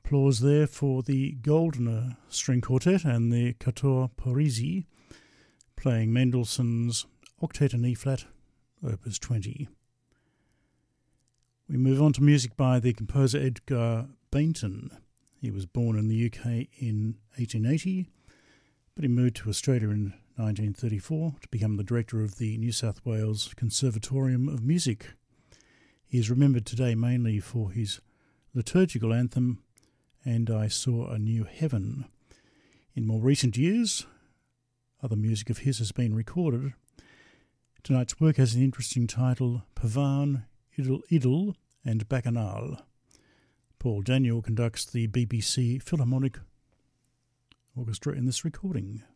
Applause there for the Goldner String Quartet and the Quatuor Parisi playing Mendelssohn's Octet in E-flat, Opus 20. We move on to music by the composer Edgar Bainton. He was born in the UK in 1880, but he moved to Australia in 1934 to become the director of the New South Wales Conservatorium of Music. He is remembered today mainly for his liturgical anthem, And I Saw a New Heaven. In more recent years, other music of his has been recorded. Tonight's work has an interesting title, Pavan, Idyll and Bacchanal. Paul Daniel conducts the BBC Philharmonic Orchestra in this recording.